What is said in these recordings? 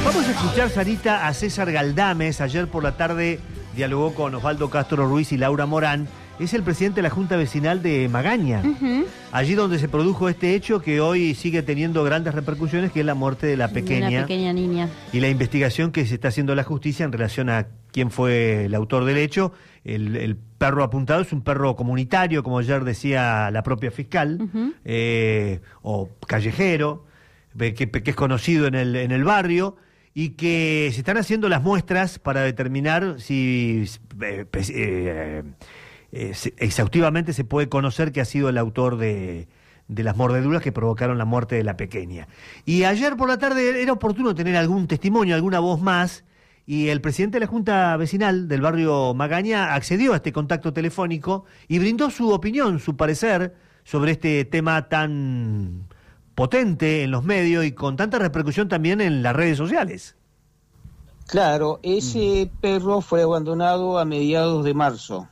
Vamos a escuchar, Sarita, a César Galdames. Ayer por la tarde dialogó con Osvaldo Castro Ruiz y Laura Morán. Es el presidente de la Junta Vecinal de Magaña. Allí donde se produjo este hecho que hoy sigue teniendo grandes repercusiones, que es la muerte de la pequeña niña. Y la investigación que se está haciendo la justicia en relación a quién fue el autor del hecho. El perro apuntado es un perro comunitario, como ayer decía la propia fiscal, o callejero, que es conocido en el barrio, y que se están haciendo las muestras para determinar si exhaustivamente se puede conocer que ha sido el autor de las mordeduras que provocaron la muerte de la pequeña. Y ayer por la tarde era oportuno tener algún testimonio, alguna voz más, y el presidente de la Junta Vecinal del barrio Magaña accedió a este contacto telefónico y brindó su opinión, su parecer sobre este tema tan potente en los medios y con tanta repercusión también en las redes sociales. Claro, ese perro fue abandonado a mediados de marzo.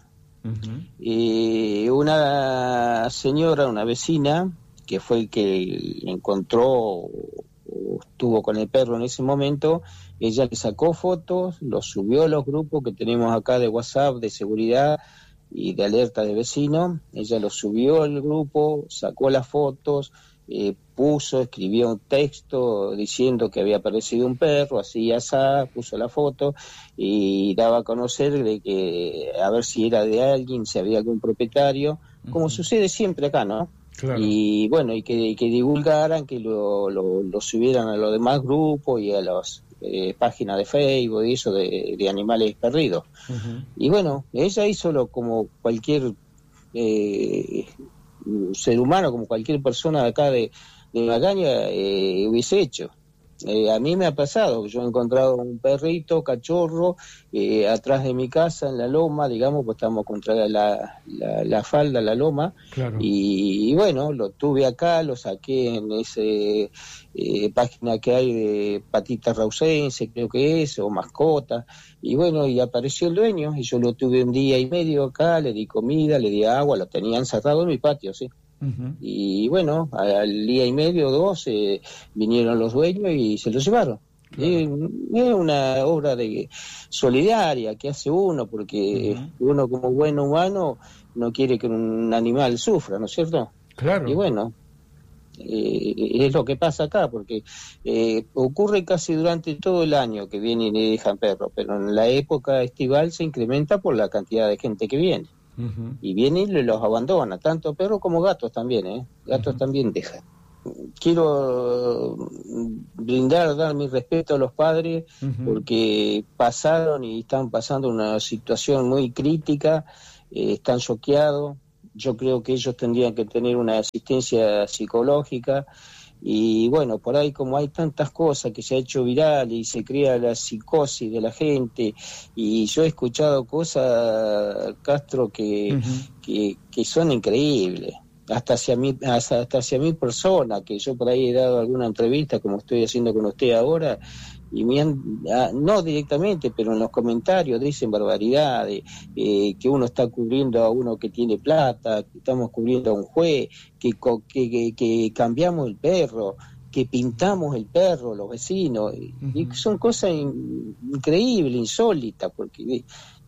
Una señora, una vecina, que fue el que encontró o estuvo con el perro en ese momento, ella le sacó fotos, lo subió a los grupos que tenemos acá de WhatsApp, de seguridad y de alerta de vecinos. Ella lo subió al grupo, sacó las fotos, escribió un texto diciendo que había aparecido un perro, así y asá, puso la foto y daba a conocer de que a ver si era de alguien, si había algún propietario, como sucede siempre acá, ¿no? Claro. Y bueno, y que divulgaran, que lo subieran a los demás grupos y a las páginas de Facebook y eso de animales perdidos. Y bueno, ella hizo como cualquier ser humano, como cualquier persona de acá de Magaña hubiese hecho. A mí me ha pasado, yo he encontrado un perrito, cachorro, atrás de mi casa, en la loma, digamos, pues estamos contra la falda, la loma, claro. Y bueno, lo tuve acá, lo saqué en ese página que hay de patitas rausense, creo que es, o mascota, y bueno, y apareció el dueño, y yo lo tuve un día y medio acá, le di comida, le di agua, lo tenía encerrado en mi patio, sí. Y bueno, al día y medio, 2, vinieron los dueños y se lo llevaron. Claro. Es una obra de solidaria que hace uno, porque uno como buen humano no quiere que un animal sufra, ¿no es cierto? Claro. Y bueno, es lo que pasa acá, porque ocurre casi durante todo el año que vienen y dejan perros, pero en la época estival se incrementa por la cantidad de gente que viene. Y vienen y los abandona, tanto perros como gatos también, gatos también dejan. Quiero dar mi respeto a los padres, porque pasaron y están pasando una situación muy crítica, están choqueados. Yo creo que ellos tendrían que tener una asistencia psicológica. Y bueno, por ahí como hay tantas cosas que se ha hecho viral y se crea la psicosis de la gente, y yo he escuchado cosas, Castro, que son increíbles, hasta hacia mi persona, que yo por ahí he dado alguna entrevista como estoy haciendo con usted ahora, y no directamente, pero en los comentarios dicen barbaridades, que uno está cubriendo a uno que tiene plata, que estamos cubriendo a un juez, que cambiamos el perro, que pintamos el perro, los vecinos, y son cosas increíbles, insólitas, porque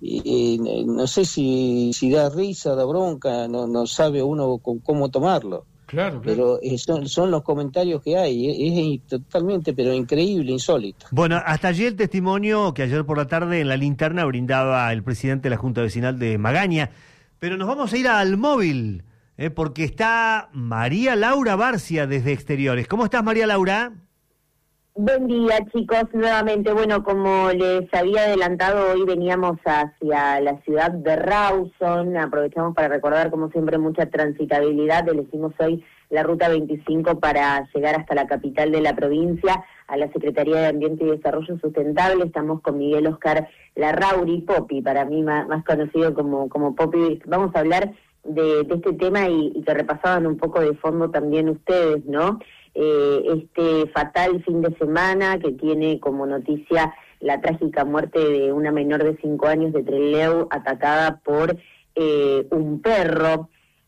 no sé si da risa, da bronca, no sabe uno cómo tomarlo. Claro. Pero son los comentarios que hay, es totalmente, pero increíble, insólito. Bueno, hasta allí el testimonio que ayer por la tarde en la linterna brindaba el presidente de la Junta Vecinal de Magaña. Pero nos vamos a ir al móvil, porque está María Laura Barcia desde Exteriores. ¿Cómo estás, María Laura? Buen día, chicos, nuevamente. Bueno, como les había adelantado, hoy veníamos hacia la ciudad de Rawson. Aprovechamos para recordar, como siempre, mucha transitabilidad. Elegimos hoy la ruta 25 para llegar hasta la capital de la provincia, a la Secretaría de Ambiente y Desarrollo Sustentable. Estamos con Miguel Oscar Larrauri, Popi, para mí más conocido como Popi. Vamos a hablar de este tema y que repasaban un poco de fondo también ustedes, ¿no? Este fatal fin de semana que tiene como noticia la trágica muerte de una menor de 5 años de Trelew atacada por un perro.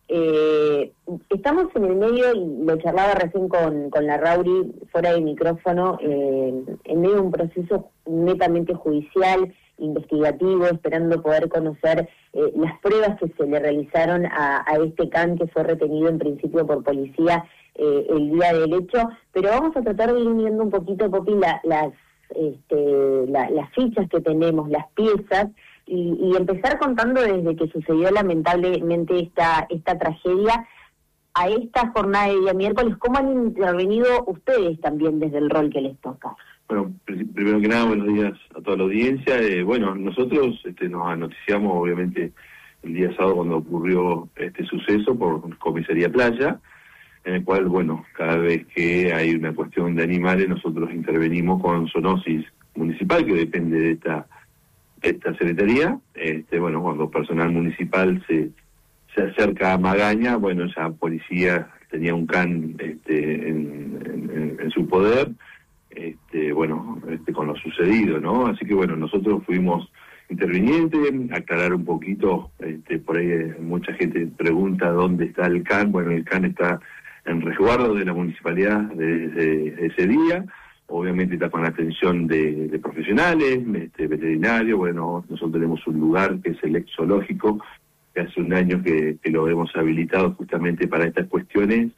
Estamos en el medio, y lo charlaba recién con la Rauri fuera de micrófono, en medio de un proceso netamente judicial, investigativo, esperando poder conocer las pruebas que se le realizaron a este can que fue retenido en principio por policía el día del hecho, pero vamos a tratar de ir uniendo un poquito, Popi, las fichas que tenemos, las piezas, y empezar contando desde que sucedió lamentablemente esta tragedia a esta jornada de día miércoles. ¿Cómo han intervenido ustedes también desde el rol que les toca? Bueno, primero que nada, buenos días a toda la audiencia. Bueno, nosotros nos anoticiamos obviamente el día sábado cuando ocurrió este suceso por Comisaría Playa, en el cual, bueno, cada vez que hay una cuestión de animales, nosotros intervenimos con zoonosis municipal, que depende de esta secretaría. Bueno, cuando personal municipal se acerca a Magaña, bueno, ya policía tenía un can en su poder, con lo sucedido, ¿no? Así que, bueno, nosotros fuimos intervinientes, aclarar un poquito, por ahí mucha gente pregunta dónde está el can. Bueno, el can está en resguardo de la municipalidad desde ese día. Obviamente está con la atención de profesionales, veterinarios. Bueno, nosotros tenemos un lugar que es el ex zoológico, que hace un año que lo hemos habilitado justamente para estas cuestiones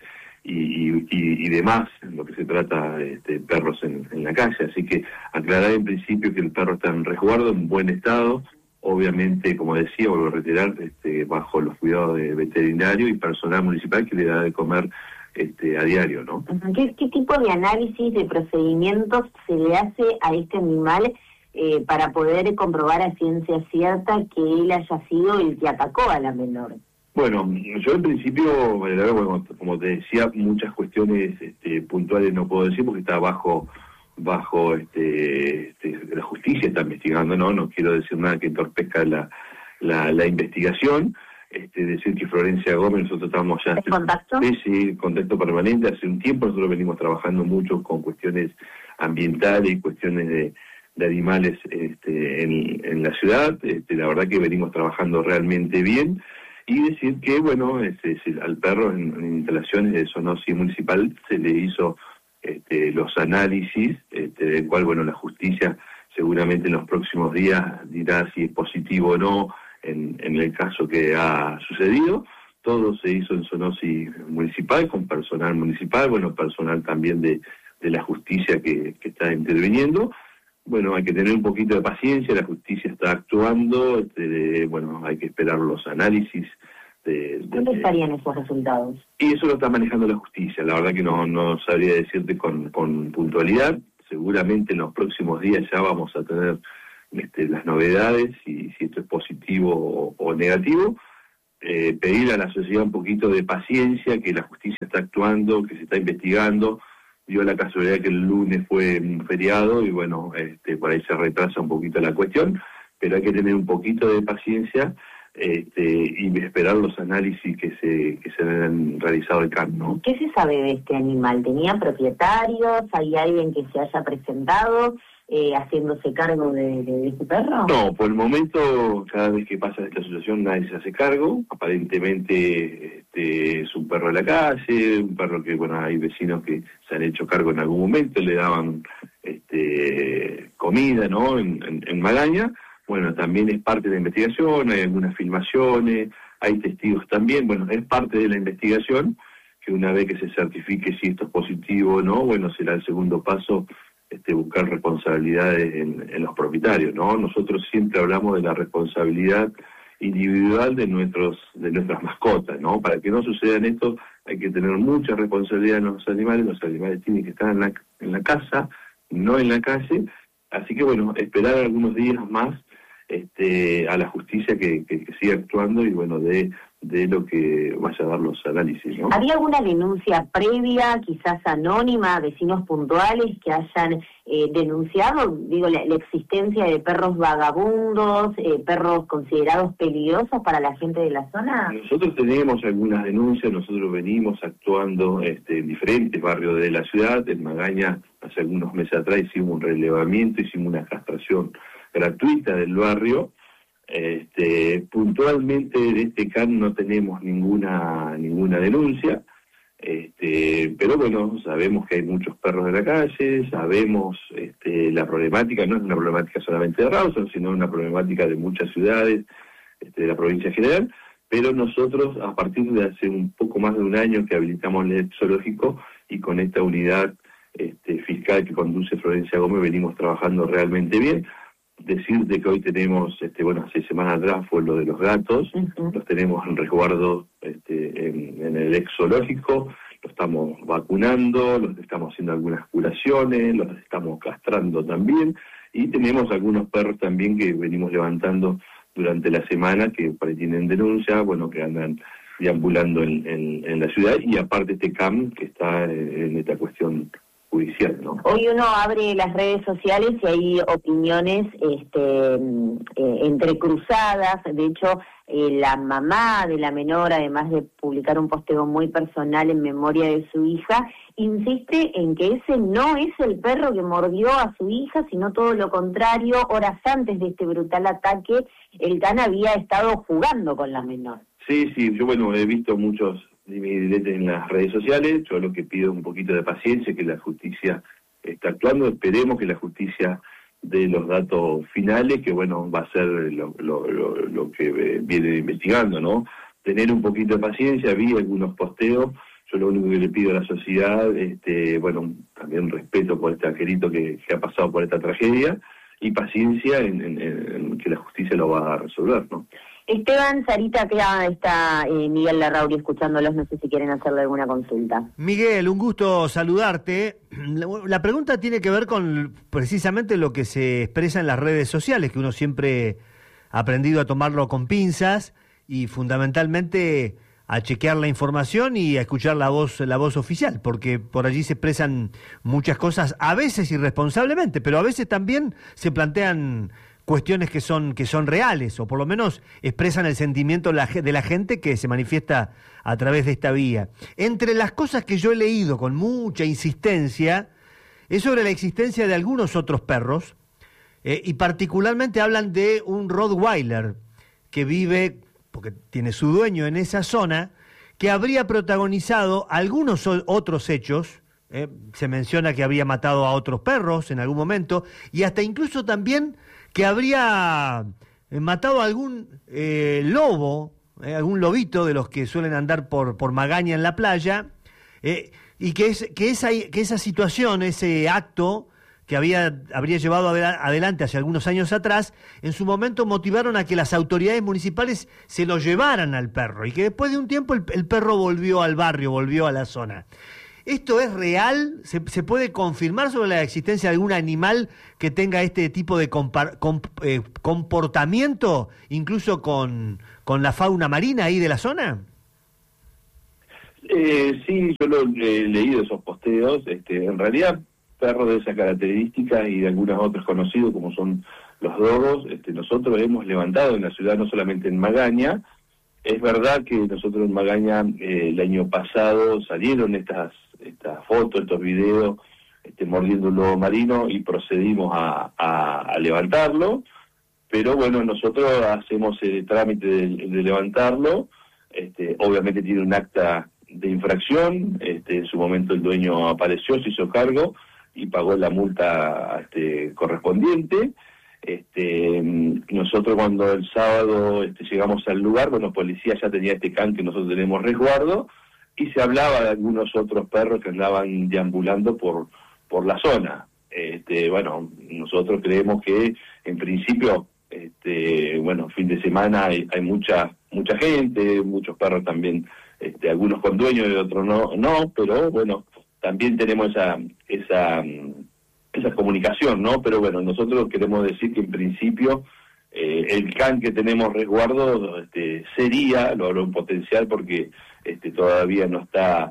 y demás, en lo que se trata perros en la calle. Así que aclarar en principio que el perro está en resguardo, en buen estado, obviamente, como decía, vuelvo a reiterar, bajo los cuidados de veterinario y personal municipal que le da de comer a diario, ¿no? ¿Qué tipo de análisis, de procedimientos se le hace a este animal para poder comprobar a ciencia cierta que él haya sido el que atacó a la menor? Bueno, yo en principio, bueno, como te decía, muchas cuestiones puntuales no puedo decir porque está bajo la justicia está investigando, no quiero decir nada que entorpezca la investigación. Decir que Florencia Gómez, nosotros estamos ya... ¿En contacto? Sí, contacto permanente. Hace un tiempo nosotros venimos trabajando mucho con cuestiones ambientales y cuestiones de animales en la ciudad. La verdad que venimos trabajando realmente bien. Y decir que, bueno, al perro en instalaciones de zoonosis municipal se le hizo los análisis, del cual, bueno, la justicia seguramente en los próximos días dirá si es positivo o no en el caso que ha sucedido. Todo se hizo en zoonosis municipal, con personal municipal, bueno, personal también de la justicia que está interviniendo. Bueno, hay que tener un poquito de paciencia, la justicia está actuando, bueno, hay que esperar los análisis. ¿Dónde estarían esos resultados? Y eso lo está manejando la justicia, la verdad que no sabría decirte con puntualidad. Seguramente en los próximos días ya vamos a tener las novedades, y si esto es positivo o negativo. Pedir a la sociedad un poquito de paciencia, que la justicia está actuando, que se está investigando. Dio la casualidad que el lunes fue un feriado y, bueno, por ahí se retrasa un poquito la cuestión, pero hay que tener un poquito de paciencia y esperar los análisis que se han realizado el CAN, ¿no? ¿Qué se sabe de este animal? ¿Tenía propietarios? ¿Hay alguien que se haya presentado haciéndose cargo de este perro? No, por el momento, cada vez que pasa esta situación nadie se hace cargo. Aparentemente es un perro de la calle, un perro que, bueno, hay vecinos que se han hecho cargo en algún momento, le daban comida, ¿no?, en Magaña. Bueno, también es parte de la investigación, hay algunas filmaciones, hay testigos también. Bueno, es parte de la investigación, que una vez que se certifique si esto es positivo o no, bueno, será el segundo paso buscar responsabilidades en los propietarios, ¿no? Nosotros siempre hablamos de la responsabilidad individual de nuestras mascotas, ¿no? Para que no sucedan esto hay que tener mucha responsabilidad en los animales tienen que estar en la casa, no en la calle. Así que, bueno, esperar algunos días más a la justicia que siga actuando y, bueno, de lo que vaya a dar los análisis, ¿no? ¿Había alguna denuncia previa, quizás anónima, vecinos puntuales que hayan denunciado, la existencia de perros vagabundos, perros considerados peligrosos para la gente de la zona? Nosotros tenemos algunas denuncias, nosotros venimos actuando en diferentes barrios de la ciudad. En Magaña, hace algunos meses atrás, hicimos un relevamiento, hicimos una castración gratuita del barrio, Puntualmente de este can no tenemos ninguna denuncia, pero bueno, sabemos que hay muchos perros en la calle, sabemos la problemática, no es una problemática solamente de Rawson, sino una problemática de muchas ciudades de la provincia general, pero nosotros a partir de hace un poco más de un año que habilitamos el zoológico y con esta unidad fiscal que conduce Florencia Gómez venimos trabajando realmente bien. Decirte que hoy tenemos, hace semanas atrás fue lo de los gatos, los tenemos en resguardo en el ex zoológico, los estamos vacunando, los estamos haciendo algunas curaciones, los estamos castrando también, y tenemos algunos perros también que venimos levantando durante la semana que por ahí tienen denuncia, que andan deambulando en la ciudad, y aparte este CAM que está en esta cuestión judicial, ¿no? Hoy uno abre las redes sociales y hay opiniones entrecruzadas. De hecho, la mamá de la menor, además de publicar un posteo muy personal en memoria de su hija, insiste en que ese no es el perro que mordió a su hija, sino todo lo contrario. Horas antes de este brutal ataque, el can había estado jugando con la menor. Sí, yo he visto muchos dividiretes en las redes sociales. Yo lo que pido es un poquito de paciencia, que la justicia está actuando, esperemos que la justicia dé los datos finales, que va a ser lo que viene investigando, ¿no? Tener un poquito de paciencia, vi algunos posteos, yo lo único que le pido a la sociedad, también respeto por este angelito que ha pasado por esta tragedia, y paciencia en que la justicia lo va a resolver, ¿no? Esteban, Sarita, acá está Miguel Larrauri escuchándolos, no sé si quieren hacerle alguna consulta. Miguel, un gusto saludarte. La pregunta tiene que ver con precisamente lo que se expresa en las redes sociales, que uno siempre ha aprendido a tomarlo con pinzas y fundamentalmente a chequear la información y a escuchar la voz oficial, porque por allí se expresan muchas cosas, a veces irresponsablemente, pero a veces también se plantean cuestiones que son reales, o por lo menos expresan el sentimiento de la gente que se manifiesta a través de esta vía. Entre las cosas que yo he leído con mucha insistencia es sobre la existencia de algunos otros perros, y particularmente hablan de un Rottweiler que vive, porque tiene su dueño en esa zona, que habría protagonizado algunos otros hechos. Se menciona que habría matado a otros perros en algún momento, y hasta incluso también que habría matado a algún lobo, algún lobito de los que suelen andar por Magaña en la playa, y que esa situación, ese acto que habría llevado adelante hace algunos años atrás, en su momento motivaron a que las autoridades municipales se lo llevaran al perro, y que después de un tiempo el perro volvió al barrio, volvió a la zona. ¿Esto es real? ¿Se puede confirmar sobre la existencia de algún animal que tenga este tipo de comportamiento, incluso con la fauna marina ahí de la zona? Sí, yo he leído esos posteos. En realidad, perros de esa característica y de algunos otros conocidos como son los dogos, nosotros hemos levantado en la ciudad, no solamente en Magaña. Es verdad que nosotros en Magaña el año pasado salieron estas fotos, estos videos, mordiendo un lobo marino, y procedimos a levantarlo, pero bueno, nosotros hacemos el trámite de levantarlo. Obviamente tiene un acta de infracción, en su momento el dueño apareció, se hizo cargo y pagó la multa correspondiente. Nosotros cuando el sábado llegamos al lugar, policía ya tenía este can que nosotros tenemos resguardo, y se hablaba de algunos otros perros que andaban deambulando por la zona. Nosotros creemos que en principio, fin de semana hay mucha gente, muchos perros también, algunos con dueños y otros no, pero bueno, también tenemos esa comunicación, ¿no? Pero bueno, nosotros queremos decir que en principio el can que tenemos resguardo sería, lo hablo en potencial porque todavía no está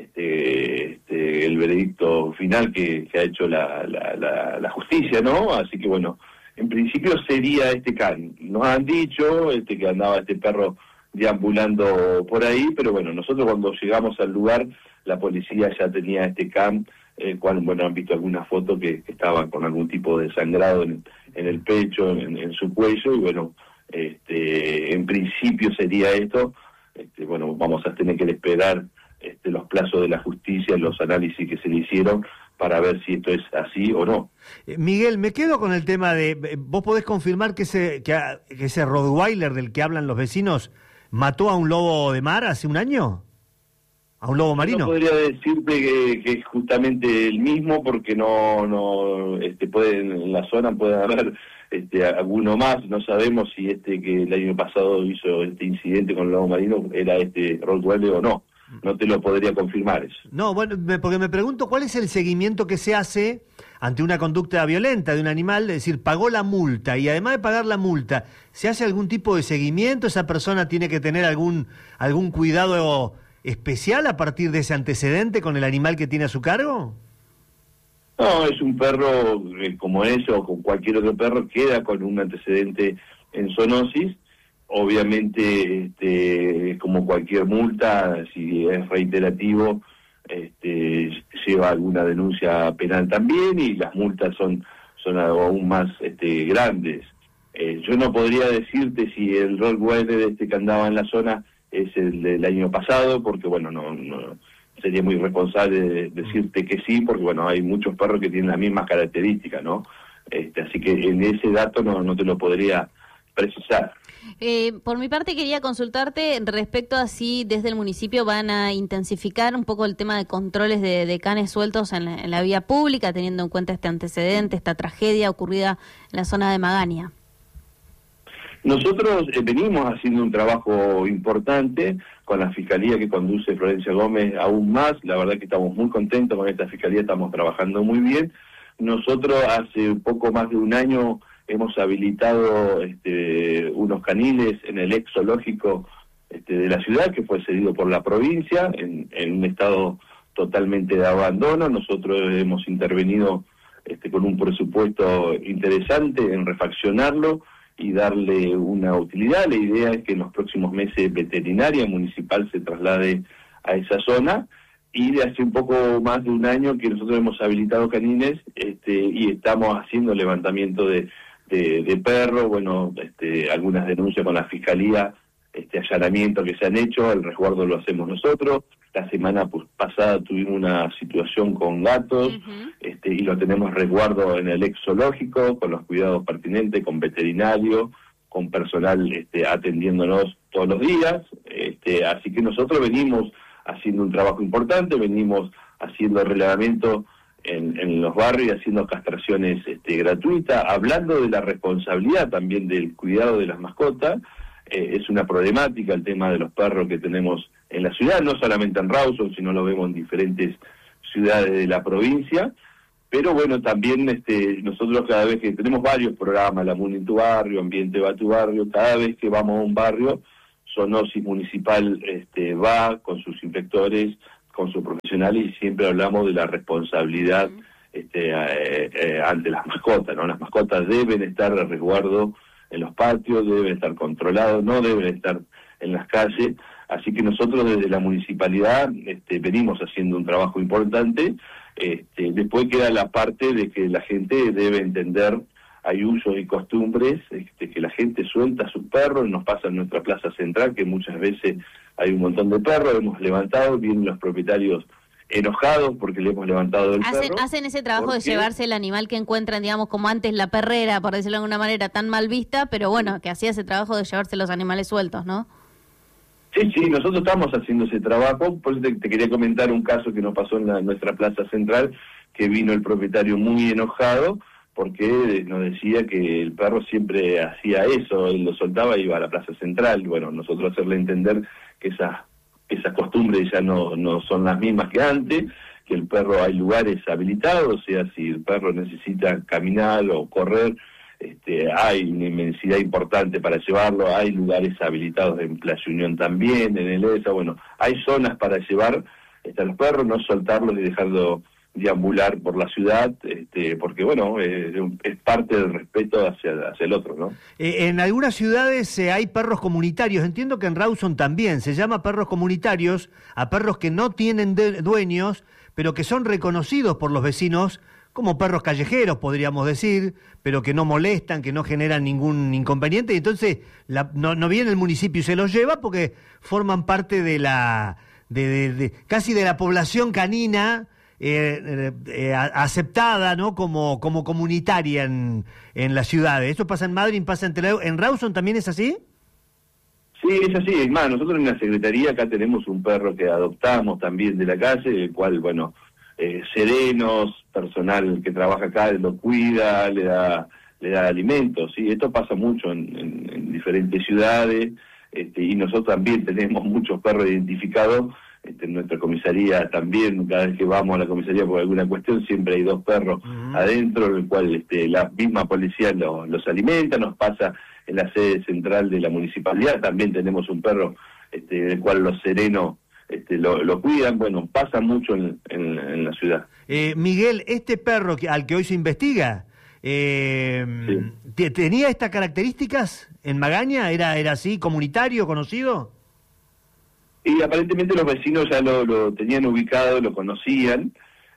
el veredicto final que ha hecho la justicia, ¿no? Así que bueno, en principio sería este can. Nos han dicho que andaba este perro deambulando por ahí, pero bueno, nosotros cuando llegamos al lugar, la policía ya tenía este can, cual, han visto algunas fotos que estaban con algún tipo de sangrado en el pecho, en su cuello, y bueno, En principio sería esto. Bueno, vamos a tener que esperar los plazos de la justicia, los análisis que se le hicieron para ver si esto es así o no. Miguel, me quedo con el tema de, ¿vos podés confirmar que ese Rottweiler del que hablan los vecinos mató a un lobo de mar hace un año? ¿A un lobo marino? No podría decirte que es justamente el mismo, porque en la zona puede haber alguno más. No sabemos si que el año pasado hizo este incidente con el lobo marino era Rottweiler o no. No te lo podría confirmar eso. No, bueno, porque me pregunto cuál es el seguimiento que se hace ante una conducta violenta de un animal, es decir, pagó la multa y además de pagar la multa, ¿se hace algún tipo de seguimiento? ¿Esa persona tiene que tener algún cuidado especial a partir de ese antecedente con el animal que tiene a su cargo? No, es un perro como eso, o con cualquier otro perro, queda con un antecedente en zoonosis. Obviamente, como cualquier multa, si es reiterativo, lleva alguna denuncia penal también, y las multas son aún más grandes. Yo no podría decirte si el Rottweiler que andaba en la zona es el del año pasado, porque bueno, no sería muy irresponsable de decirte que sí, porque bueno, hay muchos perros que tienen las mismas características, ¿no? Así que en ese dato no te lo podría precisar. Por mi parte quería consultarte respecto a si desde el municipio van a intensificar un poco el tema de controles de canes sueltos en la vía pública, teniendo en cuenta este antecedente, esta tragedia ocurrida en la zona de Magaña. Nosotros venimos haciendo un trabajo importante con la Fiscalía que conduce Florencia Gómez aún más. La verdad que estamos muy contentos con esta Fiscalía, estamos trabajando muy bien. Nosotros hace poco más de un año hemos habilitado unos caniles en el ex zoológico de la ciudad, que fue cedido por la provincia, en un estado totalmente de abandono. Nosotros hemos intervenido con un presupuesto interesante en refaccionarlo y darle una utilidad. La idea es que en los próximos meses veterinaria municipal se traslade a esa zona, y de hace un poco más de un año que nosotros hemos habilitado canines y estamos haciendo levantamiento de perros, bueno, algunas denuncias con la Fiscalía, allanamientos que se han hecho, el resguardo lo hacemos nosotros. La semana pasada tuvimos una situación con gatos, y lo tenemos resguardo en el ex zoológico, con los cuidados pertinentes, con veterinario, con personal atendiéndonos todos los días. Así que nosotros venimos haciendo un trabajo importante, venimos haciendo relevamiento en los barrios, haciendo castraciones gratuitas, hablando de la responsabilidad también del cuidado de las mascotas. Es una problemática el tema de los perros que tenemos en la ciudad, no solamente en Rawson, sino lo vemos en diferentes ciudades de la provincia. Pero bueno, también nosotros cada vez que tenemos varios programas, La Muni en tu barrio, Ambiente va a tu barrio, cada vez que vamos a un barrio, Zoonosis Municipal va con sus inspectores, con sus profesionales, y siempre hablamos de la responsabilidad ante las mascotas, ¿no? Las mascotas deben estar a resguardo en los patios, deben estar controlados, no deben estar en las calles. Así que nosotros desde la municipalidad venimos haciendo un trabajo importante. Después queda la parte de que la gente debe entender, hay usos y costumbres, que la gente suelta a sus perros. Nos pasa en nuestra plaza central que muchas veces hay un montón de perros, hemos levantado, vienen los propietarios enojados porque le hemos levantado el perro. Hacen ese trabajo de llevarse el animal que encuentran, digamos, como antes la perrera, por decirlo de alguna manera, tan mal vista, pero bueno, que hacía ese trabajo de llevarse los animales sueltos, ¿no? Sí, nosotros estamos haciendo ese trabajo. Por eso te quería comentar un caso que nos pasó en nuestra plaza central, que vino el propietario muy enojado porque nos decía que el perro siempre hacía eso, él lo soltaba y iba a la plaza central. Bueno, nosotros hacerle entender que esas costumbres ya no son las mismas que antes, que el perro hay lugares habilitados, o sea, si el perro necesita caminar o correr, hay una inmensidad importante para llevarlo, hay lugares habilitados en Plaza Unión también, en el ESA, bueno, hay zonas para llevar a los perros, no soltarlos y dejarlo deambular por la ciudad, porque bueno, es parte del respeto hacia el otro, ¿no? En algunas ciudades hay perros comunitarios, entiendo que en Rawson también se llama perros comunitarios a perros que no tienen dueños, pero que son reconocidos por los vecinos como perros callejeros, podríamos decir, pero que no molestan, que no generan ningún inconveniente, y entonces no viene el municipio y se los lleva porque forman parte de casi de la población canina aceptada, ¿no? como comunitaria en las ciudades. ¿Esto pasa en Madrid, pasa en Rawson también es así? Sí, es así. Es más, nosotros en la Secretaría acá tenemos un perro que adoptamos también de la calle, el cual, bueno, serenos, personal que trabaja acá lo cuida, le da alimentos, ¿sí? Esto pasa mucho en diferentes ciudades, y nosotros también tenemos muchos perros identificados. En nuestra comisaría también, cada vez que vamos a la comisaría por alguna cuestión, siempre hay 2 perros adentro, en el cual la misma policía los alimenta. Nos pasa en la sede central de la municipalidad, también tenemos un perro el cual los serenos lo cuidan. Bueno, pasa mucho en la ciudad. Miguel, este perro al que hoy se investiga, sí. ¿tenía estas características en Magaña? ¿Era así, comunitario, conocido? Y aparentemente los vecinos ya lo tenían ubicado, lo conocían,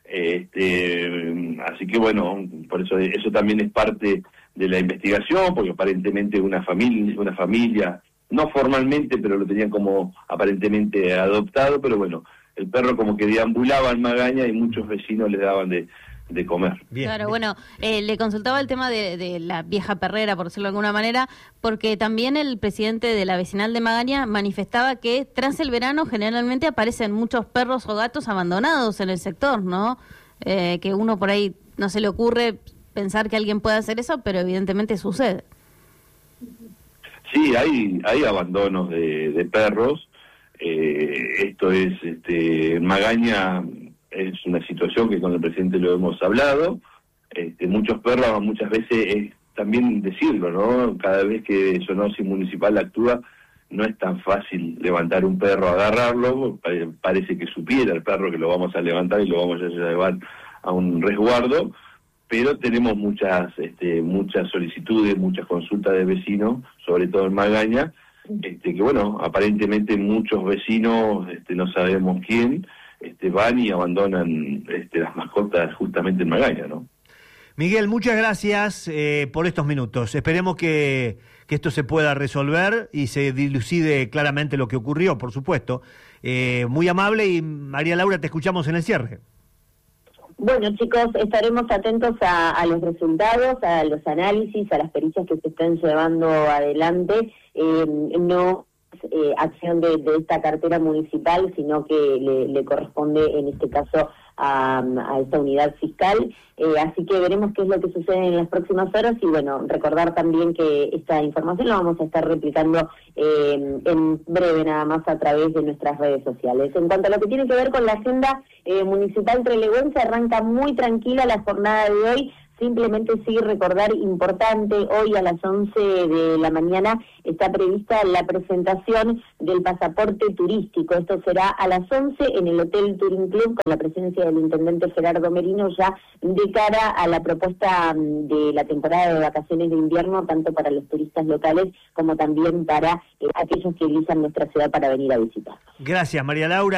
así que bueno, por eso también es parte de la investigación, porque aparentemente una familia, no formalmente, pero lo tenían como aparentemente adoptado, pero bueno, el perro como que deambulaba en Magaña y muchos vecinos le daban de comer. Bien, claro, bueno, le consultaba el tema de la vieja perrera, por decirlo de alguna manera, porque también el presidente de la vecinal de Magaña manifestaba que tras el verano generalmente aparecen muchos perros o gatos abandonados en el sector, ¿no? Que uno por ahí no se le ocurre pensar que alguien puede hacer eso, pero evidentemente sucede. Sí, hay abandonos de perros. Esto es, en Magaña es una situación que con el presidente lo hemos hablado. Muchos perros, muchas veces, también decirlo, ¿no? Cada vez que Zoonosis Municipal actúa, no es tan fácil levantar un perro, agarrarlo. Parece que supiera el perro que lo vamos a levantar y lo vamos a llevar a un resguardo, pero tenemos muchas solicitudes, muchas consultas de vecinos, sobre todo en Magaña, que bueno, aparentemente muchos vecinos, no sabemos quién, van y abandonan las mascotas justamente en Magaña, ¿no? Miguel, muchas gracias por estos minutos. Esperemos que esto se pueda resolver y se dilucide claramente lo que ocurrió, por supuesto. Muy amable, y María Laura, te escuchamos en el cierre. Bueno, chicos, estaremos atentos a los resultados, a los análisis, a las pericias que se están llevando adelante. No acción de esta cartera municipal, sino que le corresponde en este caso a esta unidad fiscal, así que veremos qué es lo que sucede en las próximas horas. Y bueno, recordar también que esta información la vamos a estar replicando en breve, nada más a través de nuestras redes sociales. En cuanto a lo que tiene que ver con la agenda municipal trelewense, arranca muy tranquila la jornada de hoy. Simplemente sí recordar, importante, hoy a las 11 de la mañana está prevista la presentación del pasaporte turístico. Esto será a las 11 en el Hotel Touring Club, con la presencia del intendente Gerardo Merino, ya de cara a la propuesta de la temporada de vacaciones de invierno, tanto para los turistas locales como también para aquellos que elijan nuestra ciudad para venir a visitar. Gracias, María Laura.